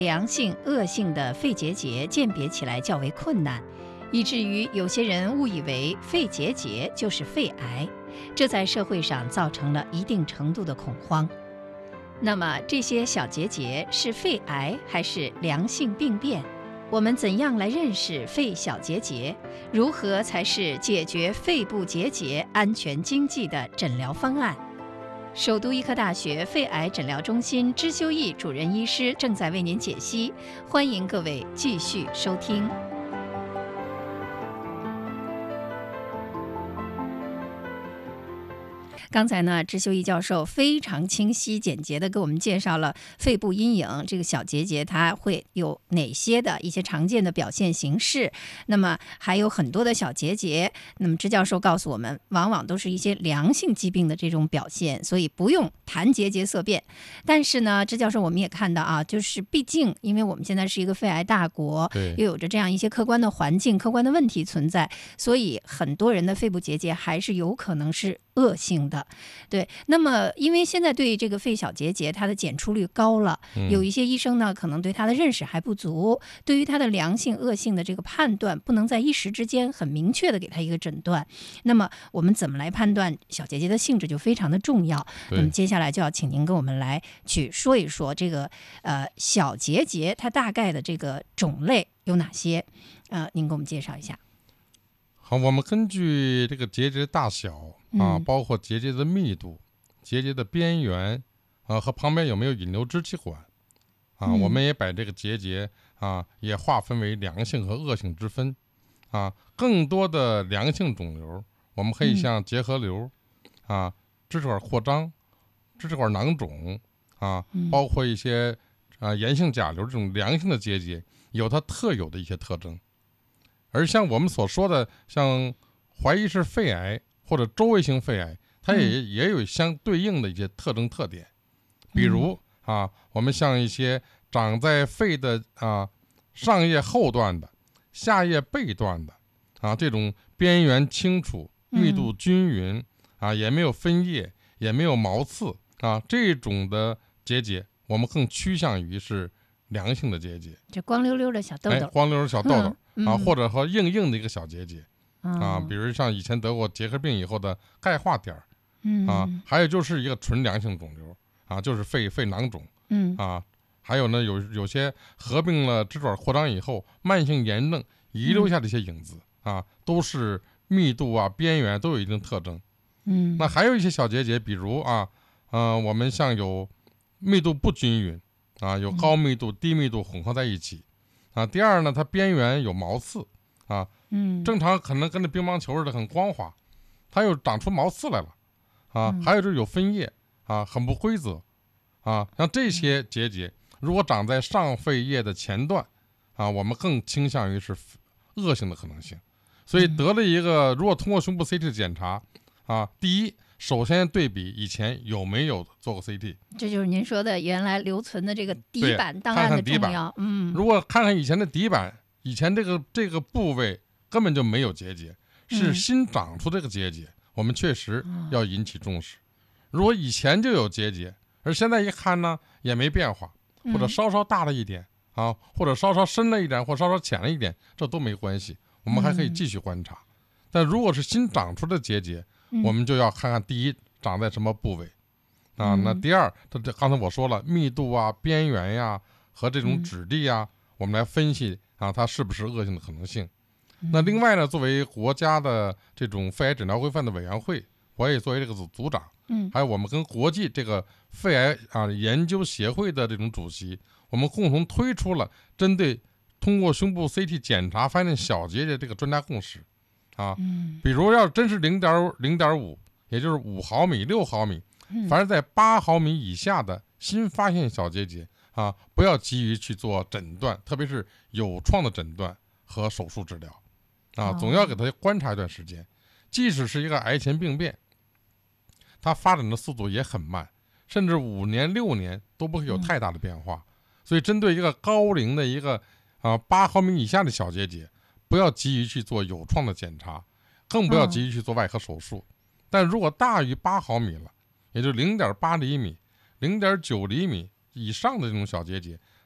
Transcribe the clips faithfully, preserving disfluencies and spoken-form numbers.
良性、恶性的肺结节鉴别起来较为困难，以至于有些人误以为肺结节就是肺癌，这在社会上造成了一定程度的恐慌。那么这些小结节是肺癌还是良性病变？我们怎样来认识肺小结节？如何才是解决肺部结节安全经济的诊疗方案？首都医科大学肺癌诊疗中心支修义主任医师正在为您解析，欢迎各位继续收听。刚才呢，支修义教授非常清晰简洁地给我们介绍了肺部阴影这个小结节它会有哪些的一些常见的表现形式，那么还有很多的小结节，那么支教授告诉我们往往都是一些良性疾病的这种表现，所以不用谈结节色变。但是呢，支教授我们也看到啊，就是毕竟因为我们现在是一个肺癌大国，又有着这样一些客观的环境、客观的问题存在，所以很多人的肺部结节还是有可能是恶性的。对，那么因为现在对这个肺小结节它的检出率高了，有一些医生呢可能对它的认识还不足，对于它的良性恶性的这个判断不能在一时之间很明确的给它一个诊断。那么我们怎么来判断小结节的性质就非常的重要。那么接下来就要请您跟我们来去说一说这个呃小结节它大概的这个种类有哪些，呃，您给我们介绍一下。 好，我们根据这个结节大小啊，包括结节的密度、结节的边缘啊和旁边有没有引流支气管啊，嗯、我们也把这个结节啊也划分为良性和恶性之分啊。更多的良性肿瘤，我们可以像结核瘤啊、支气管扩张、支气管囊肿啊，包括一些啊炎性甲瘤这种良性的结节，有它特有的一些特征。而像我们所说的，像怀疑是肺癌或者周围性肺癌，它也、嗯、也有相对应的一些特征特点。比如啊，我们像一些长在肺的啊上叶后段的、下叶背段的啊，这种边缘清楚、密度均匀啊，也没有分叶，也没有毛刺啊，这种的结节，我们更趋向于是良性的结节， 这光溜溜的小痘痘， 哎、光溜溜小痘痘、嗯嗯、 啊，或者和硬硬的一个小结节、嗯、啊，比如像以前得过结核病以后的钙化点儿、嗯、啊，还有就是一个纯良性肿瘤啊，就是肺肺囊肿，嗯啊，还有呢有有些合并了支气管扩张以后慢性炎症遗留下的一些影子、嗯、啊，都是密度啊边缘都有一定特征，嗯，那还有一些小结节，比如啊，呃，我们像有密度不均匀。啊，有高密度、低密度混合在一起，啊，第二呢，它边缘有毛刺，啊，嗯，正常可能跟着乒乓球似的很光滑，它又长出毛刺来了，啊，嗯、还有就是有分叶，啊，很不规则，啊，像这些结节，如果长在上肺叶的前段，啊，我们更倾向于是恶性的可能性，所以得了一个，如果通过胸部 C T 的检查，啊，第一。首先对比以前有没有做过 C T， 这就是您说的原来留存的这个底板档案的重要。 看看嗯，如果看看以前的底板，以前这个这个部位根本就没有结节，是新长出这个结节，嗯、我们确实要引起重视。如果以前就有结节，而现在一看呢也没变化，或者稍稍大了一点、嗯、啊，或者稍稍深了一点，或稍稍浅了一点，这都没关系，我们还可以继续观察。嗯、但如果是新长出的结节，我们就要看看第一长在什么部位啊，那第二它这刚才我说了密度啊边缘呀和这种质地啊，我们来分析啊它是不是恶性的可能性。那另外呢，作为国家的这种肺癌诊疗规范的委员会，我也作为这个组组长，嗯，还有我们跟国际这个肺癌啊研究协会的这种主席，我们共同推出了针对通过胸部 C T 检查发现小结节这个专家共识啊，比如要真是零点零点五，也就是五毫米、六毫米，凡是在八毫米以下的新发现小结节啊，不要急于去做诊断，特别是有创的诊断和手术治疗啊，总要给它观察一段时间。即使是一个癌前病变，它发展的速度也很慢，甚至五年、六年都不会有太大的变化。所以，针对一个高龄的一个啊八毫米以下的小结节，不要急于去做有创的检查，更不要急于去做外科手术。但如果大于八毫米了，也就零点八厘米、零点九厘米以上的这种小结节，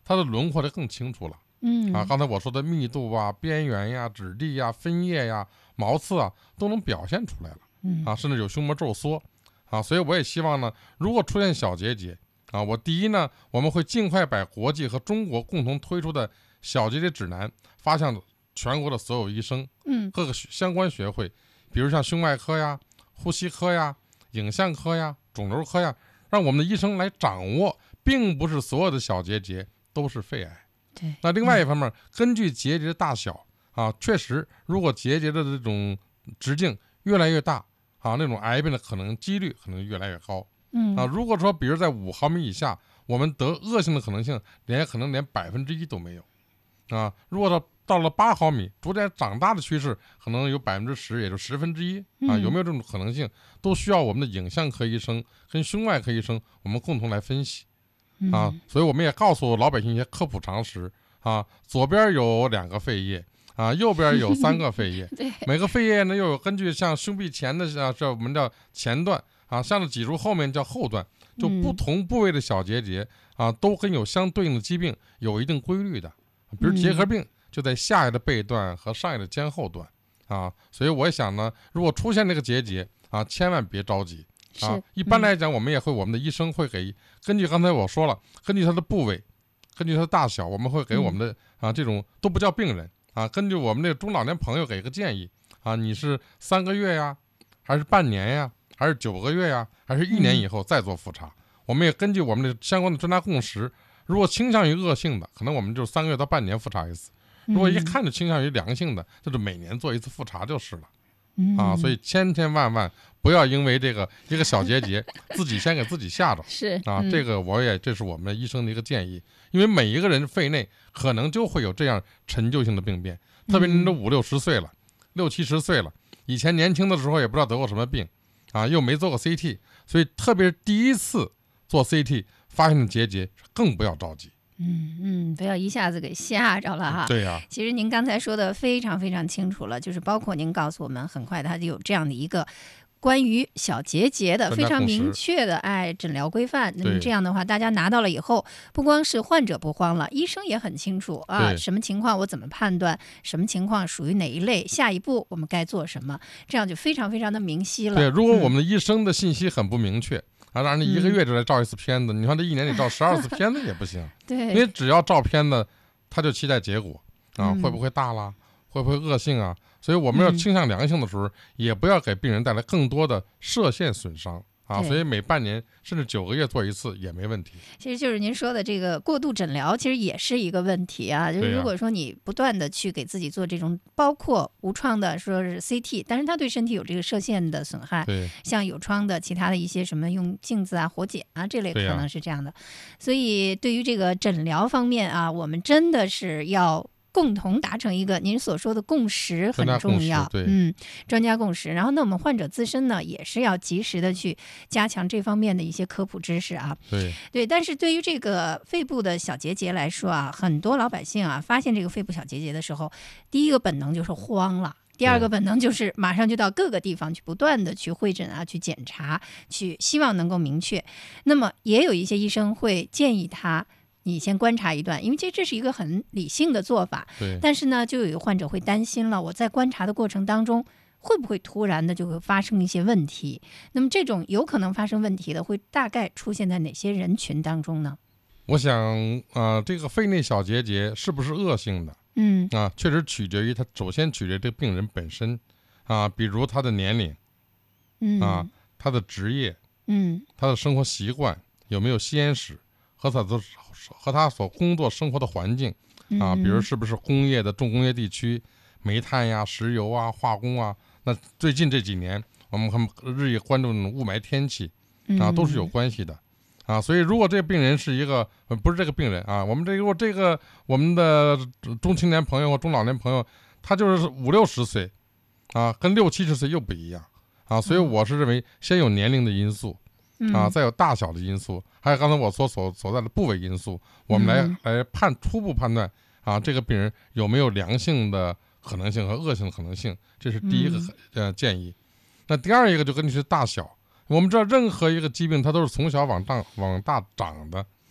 它的轮廓就更清楚了。 嗯啊，刚才我说的密度啊、边缘呀、质地呀、分叶呀、毛刺啊，都能表现出来了。 嗯啊，甚至有胸膜皱缩啊，所以我也希望呢，如果出现小结节啊，我第一呢，我们会尽快把国际和中国共同推出的小结节指南发向全国的所有医生， 嗯各个相关学会，比如像胸外科呀、呼吸科呀、影像科呀、肿瘤科呀，让我们的医生来掌握，并不是所有的小结节都是肺癌。 对， 那另外一方面，根据结节的大小啊，确实，如果结节的这种直径越来越大啊，那种癌变的可能几率可能越来越高。 嗯啊，如果说比如在五毫米以下，我们得恶性的可能性连可能连百分之一都没有。啊，如果到到了八毫米，逐渐长大的趋势可能有百分之十，也就十分之一啊，有没有这种可能性，都需要我们的影像科医生跟胸外科医生我们共同来分析。啊，所以我们也告诉老百姓一些科普常识啊，左边有两个肺叶啊，右边有三个肺叶， 对， 每个肺叶呢又有根据像胸壁前的啊，这我们叫前段啊，像是脊柱后面叫后段，就不同部位的小结节啊，都跟有相对应的疾病有一定规律的，比如结核病就在下叶的背段和上叶的肩后段啊，所以我想呢，如果出现这个结节啊，千万别着急。啊，一般来讲，我们也会，我们的医生会给，根据刚才我说了，根据它的部位，根据它的大小，我们会给我们的啊这种都不叫病人啊，根据我们这个中老年朋友给个建议啊，你是三个月呀，还是半年呀，还是九个月呀，还是一年以后再做复查？我们也根据我们的相关的专家共识，如果倾向于恶性的，可能我们就三个月到半年复查一次；如果一看就倾向于良性的，那就每年做一次复查就是了。啊，所以千千万万不要因为这个一个小结节，自己先给自己吓着。 是啊，这个我也这是我们医生的一个建议，因为每一个人肺内可能就会有这样陈旧性的病变，特别您都五六十岁了，六七十岁了，以前年轻的时候也不知道得过什么病，啊，又没做过 C T， 所以特别是第一次做 C T 发现的结节，更不要着急。 嗯嗯，不要一下子给吓着了哈。 对呀、啊， 其实您刚才说的非常非常清楚了，就是包括您告诉我们，很快它就有这样的一个关于小结节的非常明确的哎诊疗规范。那么这样的话，大家拿到了以后，不光是患者不慌了，医生也很清楚啊，什么情况我怎么判断，什么情况属于哪一类，下一步我们该做什么，这样就非常非常的明晰了。 对，如果我们的医生的信息很不明确。嗯啊，让人一个月就来照一次片子，嗯、你看这一年得照十二次片子也不行。 对， 因为只要照片子，他就期待结果啊，嗯、会不会大啦，会不会恶性啊？所以我们要倾向良性的时候，嗯、也不要给病人带来更多的射线损伤啊。所以每半年甚至九个月做一次也没问题。 其实就是您说的这个过度诊疗，其实也是一个问题啊。就是如果说你不断的去给自己做这种，包括无创的说是 C T， 但是它对身体有这个射线的损害。 对， 像有创的其他的一些什么用镜子啊、活检啊这类可能是这样的。所以对于这个诊疗方面啊，我们真的是要共同达成一个您所说的共识很重要，嗯，专家共识。然后，那我们患者自身呢，也是要及时的去加强这方面的一些科普知识啊。 对对，但是对于这个肺部的小结节来说啊，很多老百姓啊，发现这个肺部小结节的时候，第一个本能就是慌了。第二个本能就是马上就到各个地方去不断的去会诊啊，去检查，去希望能够明确。那么也有一些医生会建议他，你先观察一段，因为这这是一个很理性的做法。 对。 但是呢，就有一个患者会担心了，我在观察的过程当中，会不会突然的就会发生一些问题？那么这种有可能发生问题的，会大概出现在哪些人群当中呢？ 我想啊、呃，这个肺内小结节是不是恶性的？ 嗯啊，确实取决于他，首先取决于这个病人本身啊，比如他的年龄， 嗯啊，他的职业， 嗯， 他的生活习惯有没有吸烟史，和他的和他所工作生活的环境啊，比如是不是工业的重工业地区，煤炭呀、石油啊、化工啊。那最近这几年，我们很日益关注雾霾天气啊，都是有关系的。啊，所以如果这个病人是一个、呃、不是这个病人啊，我们这个如果这个我们的中青年朋友或中老年朋友，他就是五六十岁，啊，跟六七十岁又不一样啊，所以我是认为先有年龄的因素，啊，再有大小的因素，还有刚才我所所所在的部位因素，我们来、嗯、来判初步判断啊，这个病人有没有良性的可能性和恶性的可能性，这是第一个、呃建议。那第二一个就根据是大小。我们知道，任何一个疾病它都是从小往大往大长的，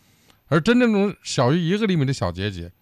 而真正这种小于一个厘米的小结节，